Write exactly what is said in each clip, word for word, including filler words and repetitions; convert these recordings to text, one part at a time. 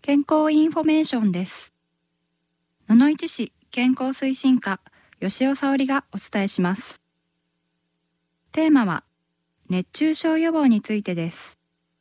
健康インフォメーションです。野々市市健康推進課吉尾沙織がお伝えします。テーマは熱中症予防についてです。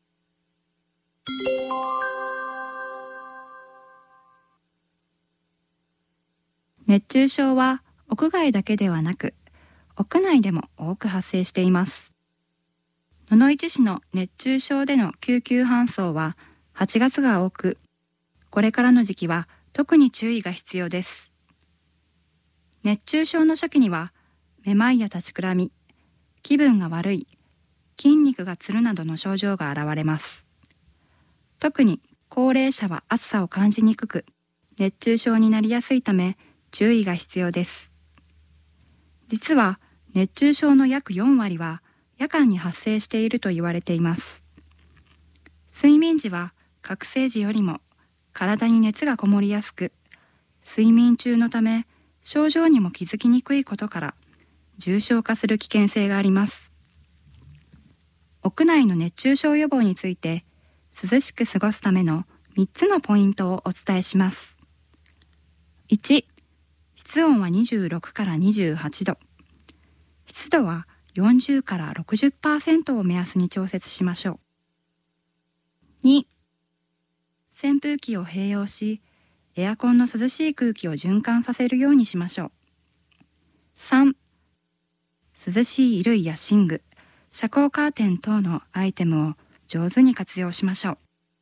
熱中症は屋外だけではなく屋内でも多く発生しています。野々市市の熱中症での救急搬送ははちがつが多く、これからの時期は特に注意が必要です。熱中症の初期にはめまいや立ちくらみ、気分が悪い、筋肉がつるなどの症状が現れます。特に高齢者は暑さを感じにくく、熱中症になりやすいため注意が必要です。実は熱中症の約よんわりは夜間に発生していると言われています。睡眠時は覚醒時よりも体に熱がこもりやすく、睡眠中のため症状にも気づきにくいことから重症化する危険性があります。屋内の熱中症予防について涼しく過ごすためのみっつのポイントをお伝えします。いち、室温はにじゅうろくからにじゅうはちど、湿度はよんじゅうから ろくじゅっパーセント を目安に調節しましょう。に、扇風機を併用し、エアコンの涼しい空気を循環させるようにしましょう。さん、涼しい衣類や寝具、遮光カーテン等のアイテムを上手に活用しましょう。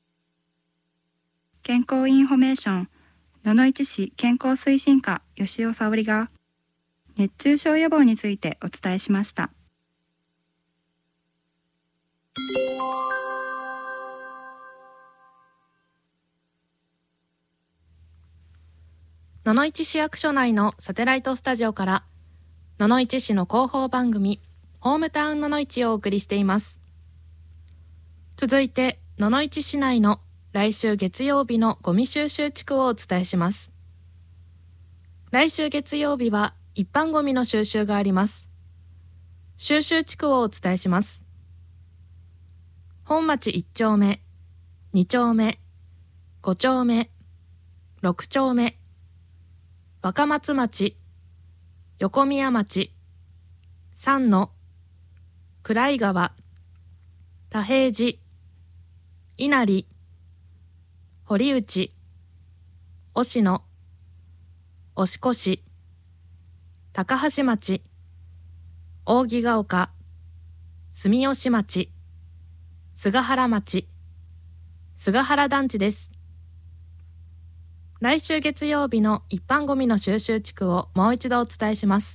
健康インフォメーション、野々市市健康推進課吉尾沙織が熱中症予防についてお伝えしました。 野々市市役所内のサテライトスタジオから野々市市の広報番組ホームタウン野々市をお送りしています。続いて野々市市内の来週月曜日のゴミ収集地区をお伝えします。来週月曜日は一般ゴミの収集があります。収集地区をお伝えします。本町いっちょうめ、にちょうめ、ごちょうめ、ろくちょうめ、若松町、横宮町、三野、暗井川、田平寺、稲荷、堀内、忍野、押越、高橋町、扇ヶ丘、住吉町、菅原町、菅原団地です。来週月曜日の一般ゴミの収集地区をもう一度お伝えします。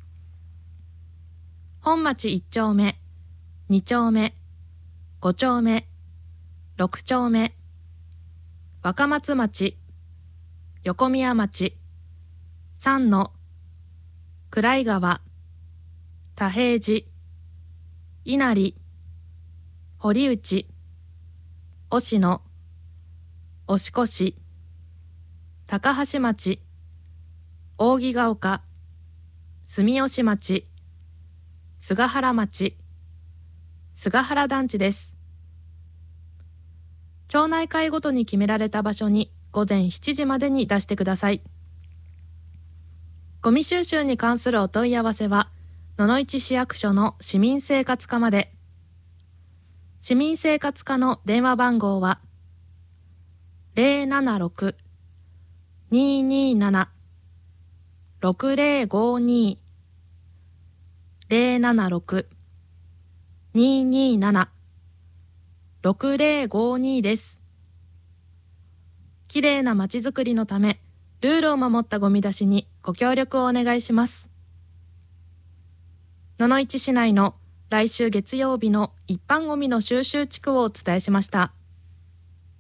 本町いっちょうめ、にちょうめ、ごちょうめ、ろくちょうめ、若松町、横宮町、三野、暗井川、田平寺、稲荷、堀内、忍野、押越、高橋町、扇ヶ丘、住吉町、菅原町、菅原団地です。町内会ごとに決められた場所にごぜんしちじまでに出してください。ゴミ収集に関するお問い合わせは野々市市役所の市民生活課まで。市民生活課の電話番号は ゼロななろく にーにーなな ろくゼロごに ゼロななろく にーにーなな ろくゼロごに です。きれいなまちづくりのため、ルールを守ったゴミ出しにご協力をお願いします。野々市市内の来週月曜日の一般ゴミの収集地区をお伝えしました。